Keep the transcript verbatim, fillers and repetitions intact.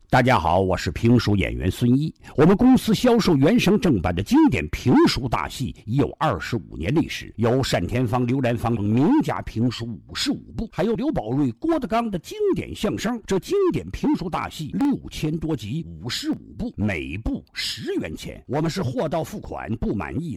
大家好，我是评书演员孙一。我们公司销售原声正版的经典评书大戏已有二十五年历史，有单田芳、刘兰芳等名家评书五十五部，还有刘宝瑞、郭德纲的经典相声。这经典评书大戏六千多集，五十五部，每部十元钱。我们是货到付款，不满意